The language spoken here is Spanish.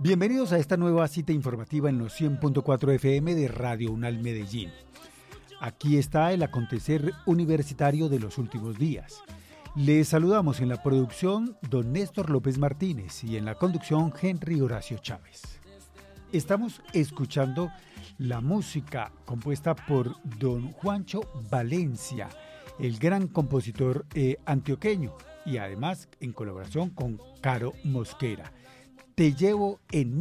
Bienvenidos a esta nueva cita informativa en los 100.4 FM de Radio UNAL Medellín. Aquí está el acontecer universitario de los últimos días. Les saludamos en la producción don Néstor López Martínez y en la conducción Henry Horacio Chávez. Estamos escuchando la música compuesta por don Juancho Valencia, el gran compositor antioqueño, y además en colaboración con Caro Mosquera. Te llevo en